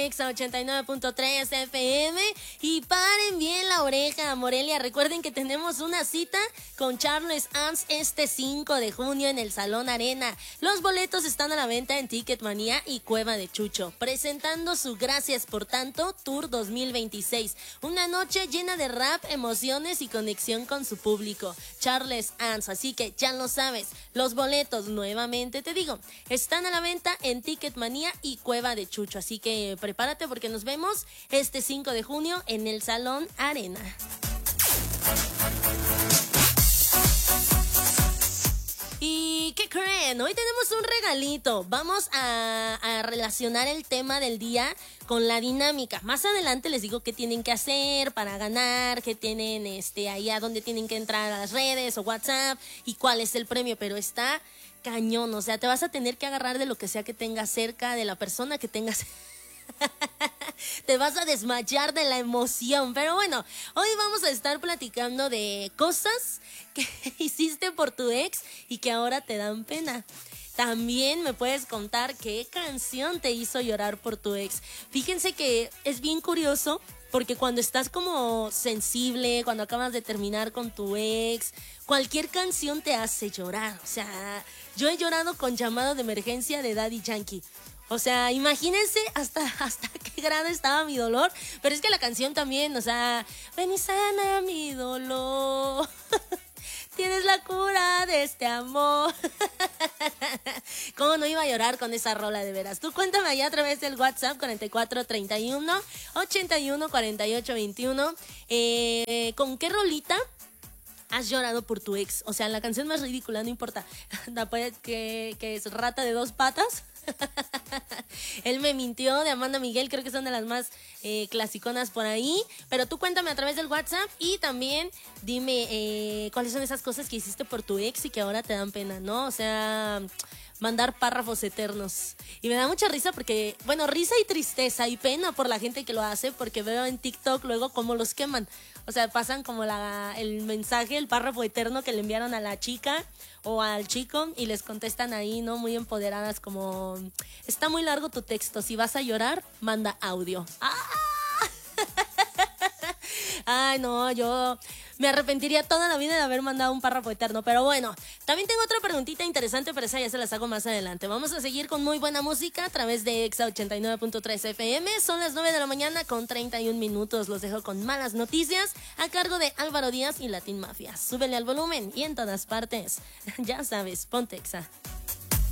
Exa 89.3 FM. Y paren bien la oreja, Morelia. Recuerden que tenemos una cita con Charles Ants este 5 de junio en el Salón Arena. Los boletos están a la venta en Ticketmanía y Cueva de Chucho, presentando su Gracias por Tanto Tour 2026. Una noche llena de rap, emociones y conexión con su público. Charles Ants, así que ya lo sabes, los boletos, nuevamente te digo, están a la venta en Ticketmanía y Cueva de Chucho, así que prepárate porque nos vemos este 5 de junio en el Salón Arena. ¿Y qué creen? Hoy tenemos un regalito. Vamos a relacionar el tema del día con la dinámica. Más adelante les digo qué tienen que hacer para ganar, qué tienen ahí a dónde tienen que entrar a las redes o WhatsApp y cuál es el premio, pero está cañón, o sea, te vas a tener que agarrar de lo que sea que tengas cerca, de la persona que tengas. Te vas a desmayar de la emoción. Pero bueno, hoy vamos a estar platicando de cosas que hiciste por tu ex y que ahora te dan pena. También me puedes contar qué canción te hizo llorar por tu ex. Fíjense que es bien curioso porque cuando estás como sensible, cuando acabas de terminar con tu ex, cualquier canción te hace llorar. O sea, yo he llorado con Llamado de Emergencia de Daddy Yankee. O sea, imagínense hasta qué grado estaba mi dolor. Pero es que la canción también, o sea, ven y sana mi dolor. Tienes la cura de este amor. ¿Cómo no iba a llorar con esa rola, de veras? Tú cuéntame allá a través del WhatsApp 4431 81 48 21. ¿Con qué rolita has llorado por tu ex? O sea, la canción más ridícula, no importa. Que es Rata de Dos Patas. Él me mintió, de Amanda Miguel, creo que son de las más clasiconas por ahí. Pero tú cuéntame a través del WhatsApp y también dime cuáles son esas cosas que hiciste por tu ex y que ahora te dan pena, ¿no? O sea, mandar párrafos eternos. Y me da mucha risa porque, bueno, risa y tristeza y pena por la gente que lo hace, porque veo en TikTok luego cómo los queman. O sea, pasan como el mensaje, el párrafo eterno que le enviaron a la chica o al chico y les contestan ahí, ¿no? Muy empoderadas, como, está muy largo tu texto, si vas a llorar, manda audio. ¡Ah! Ay, no, yo me arrepentiría toda la vida de haber mandado un párrafo eterno. Pero bueno, también tengo otra preguntita interesante, pero esa ya se las hago más adelante. Vamos a seguir con muy buena música a través de Exa 89.3 FM. Son las 9 de la mañana con 31 minutos. Los dejo con Malas Noticias a cargo de Álvaro Díaz y Latin Mafia. Súbele al volumen y en todas partes. Ya sabes, ponte Exa.